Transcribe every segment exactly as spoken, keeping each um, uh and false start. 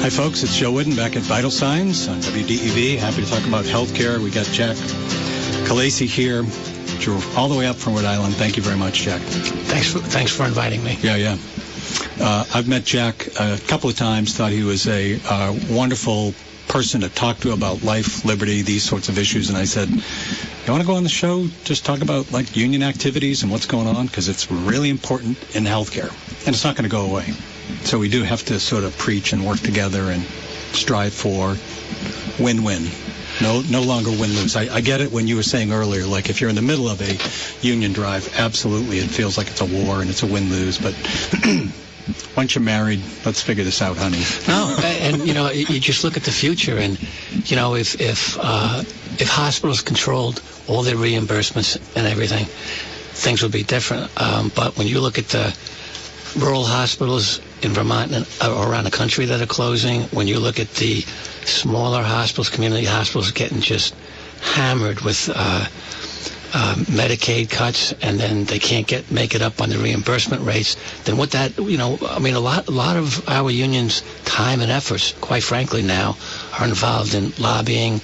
Hi, folks. It's Joe Wooden back at Vital Signs on W D E V. Happy to talk about healthcare. We got Jack Kalasi here, drove all the way up from Rhode Island. Thank you very much, Jack. Thanks for, thanks for inviting me. Yeah, yeah. Uh, I've met Jack a couple of times, thought he was a uh, wonderful person to talk to about life, liberty, these sorts of issues. And I said, you want to go on the show, just talk about like union activities and what's going on? Because it's really important in healthcare. And it's not going to go away. So we do have to sort of preach and work together and strive for win-win. No no longer win-lose. I, I get it when you were saying earlier, like if you're in the middle of a union drive, absolutely it feels like it's a war and it's a win-lose. But once you're married, let's figure this out, honey. No, and, you know, you just look at the future, and, you know, if if uh, if hospitals controlled all their reimbursements and everything, things would be different. Um, but when you look at the rural hospitals in Vermont and uh, around the country that are closing, when you look at the smaller hospitals, community hospitals getting just hammered with uh, uh, Medicaid cuts, and then they can't get make it up on the reimbursement rates, then what that, you know, I mean, a lot, a lot of our unions' time and efforts, quite frankly now, are involved in lobbying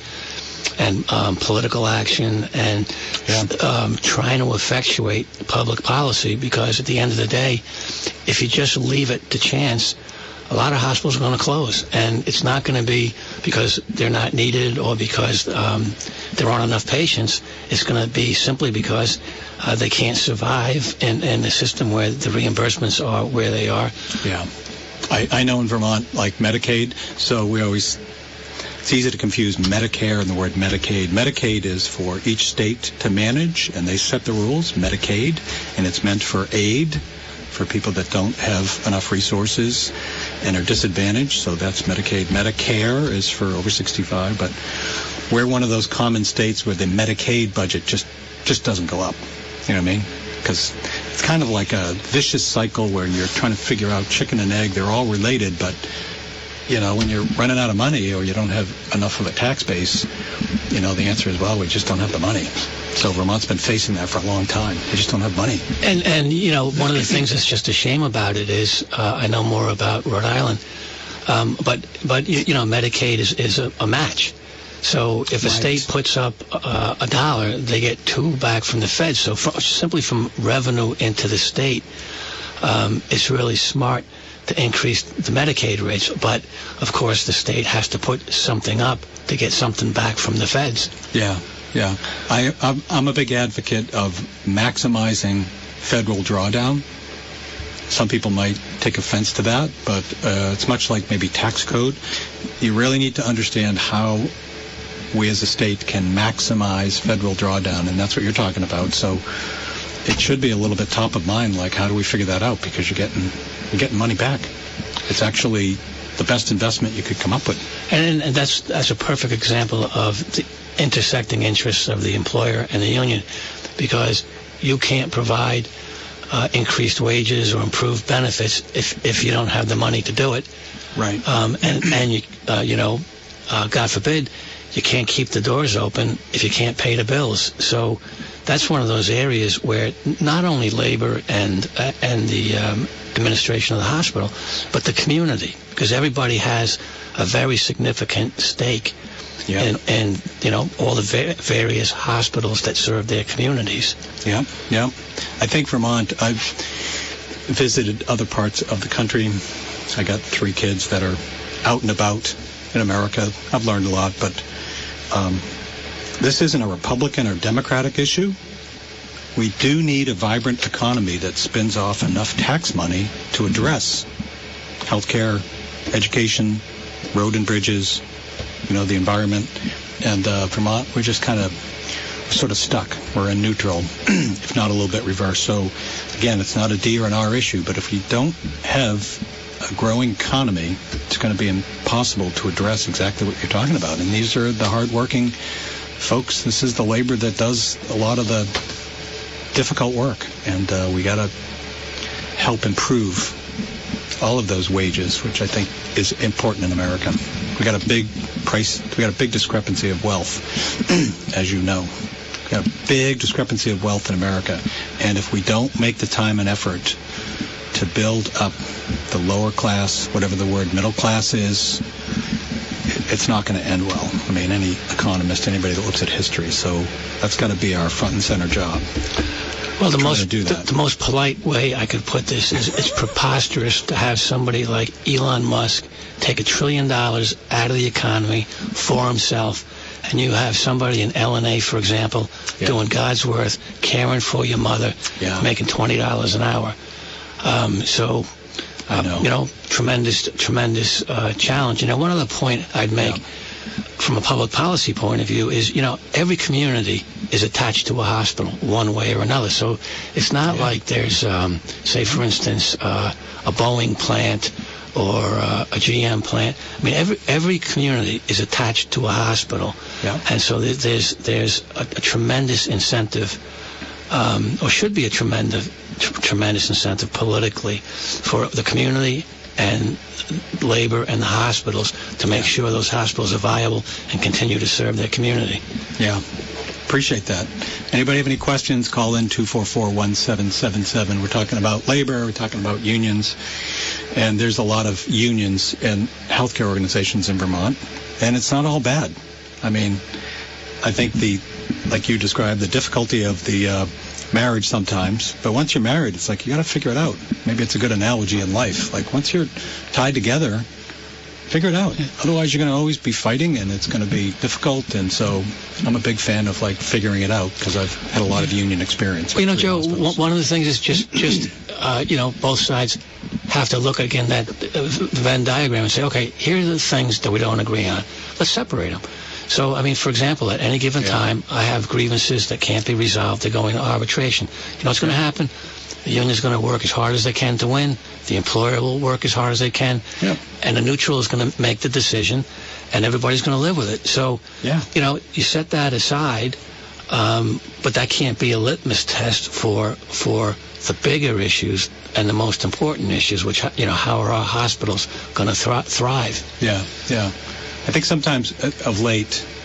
and um, political action and yeah. um, trying to effectuate public policy, because at the end of the day, if you just leave it to chance, a lot of hospitals are going to close, and it's not going to be because they're not needed or because um, there aren't enough patients. It's going to be simply because uh, they can't survive in, in a system where the reimbursements are where they are. Yeah. I, I know in Vermont, like Medicaid, so we always... It's easy to confuse Medicare and the word Medicaid. Medicaid is for each state to manage, and they set the rules, Medicaid, and it's meant for aid for people that don't have enough resources and are disadvantaged, so that's Medicaid. Medicare is for over sixty-five, but we're one of those common states where the Medicaid budget just, just doesn't go up. You know what I mean? Because it's kind of like a vicious cycle where you're trying to figure out chicken and egg. They're all related, but you know, when you're running out of money or you don't have enough of a tax base, you know, the answer is, well, we just don't have the money. So Vermont's been facing that for a long time. We just don't have money. And, and you know, one of the things that's just a shame about it is, uh, I know more about Rhode Island, um, but, but you, you know, Medicaid is, is a, a match. So if a right. state puts up uh, a dollar, they get two back from the feds. So from, simply from revenue into the state, um, it's really smart to increase the Medicaid rates, but of course the state has to put something up to get something back from the feds. Yeah, yeah. I, I'm, I'm a big advocate of maximizing federal drawdown. Some people might take offense to that, but uh, it's much like maybe tax code. You really need to understand how we as a state can maximize federal drawdown, and that's what you're talking about. So it should be a little bit top of mind, like how do we figure that out? Because you're getting you're getting money back. It's actually the best investment you could come up with. And, and that's that's a perfect example of the intersecting interests of the employer and the union, because you can't provide uh, increased wages or improved benefits if if you don't have the money to do it. Right. Um, and and you uh, you know, uh, God forbid, you can't keep the doors open if you can't pay the bills. So that's one of those areas where not only labor and uh, and the um, administration of the hospital, but the community, because everybody has a very significant stake yeah. in, in you know, all the va- various hospitals that serve their communities. Yeah, yeah. I think Vermont, I've visited other parts of the country. I got three kids that are out and about in America. I've learned a lot, but um, this isn't a Republican or Democratic issue. We do need a vibrant economy that spins off enough tax money to address healthcare, education, road and bridges, you know, the environment. And uh, Vermont, we're just kind of sort of stuck. We're in neutral, if not a little bit reverse. So, again, it's not a D or an R issue, but if you don't have a growing economy, it's going to be impossible to address exactly what you're talking about. And these are the hardworking folks. This is the labor that does a lot of the difficult work, and uh, we got to help improve all of those wages, which I think is important in America. We got a big price, we got a big discrepancy of wealth, as you know. We got a big discrepancy of wealth in America, and if we don't make the time and effort to build up the lower class, whatever the word middle class is, it's not going to end well. I mean, any economist, anybody that looks at history. So that's got to be our front and center job. Well, the most do the, that. the most polite way I could put this is it's preposterous to have somebody like Elon Musk take a trillion dollars out of the economy for himself, and you have somebody in L N A, for example, Yeah. doing God's worth, caring for your mother, Yeah. making twenty dollars an hour. Um, so, I uh, know. you know, tremendous, tremendous uh, challenge. You know, one other point I'd make Yeah. from a public policy point of view is, you know, every community is attached to a hospital one way or another. So it's not Yeah. like there's, um, say, for instance, uh, a Boeing plant or uh, a G M plant. I mean, every every community is attached to a hospital. Yeah. And so there- there's there's a, a tremendous incentive, um, or should be a tremendous tr- tremendous incentive politically for the community and labor and the hospitals to make Yeah. sure those hospitals are viable and continue to serve their community. Yeah. Appreciate that. Anybody have any questions? Call in two four four, one seven seven seven. We're talking about labor. We're talking about unions. And there's a lot of unions and healthcare organizations in Vermont. And it's not all bad. I mean, I think the, like you described, the difficulty of the uh, marriage sometimes. But once you're married, it's like you got to figure it out. Maybe it's a good analogy in life. Like once you're tied together, figure it out. Otherwise, you're going to always be fighting, and it's going to be difficult. And so I'm a big fan of, like, figuring it out because I've had a lot of union experience. Well, you know, at three Joe, hospitals. one one of the things is just, just uh, you know, both sides have to look again that uh, Venn diagram and say, okay, here are the things that we don't agree on. Let's separate them. So, I mean, for example, at any given Yeah. time, I have grievances that can't be resolved. They're going to arbitration. You know what's going to happen? The union's going to work as hard as they can to win. The employer will work as hard as they can. Yeah. And the neutral is going to make the decision, and everybody's going to live with it. So, Yeah. you know, you set that aside, um, but that can't be a litmus test for for the bigger issues and the most important issues, which, you know, how are our hospitals going to thri- thrive? Yeah, yeah. I think sometimes uh, of late,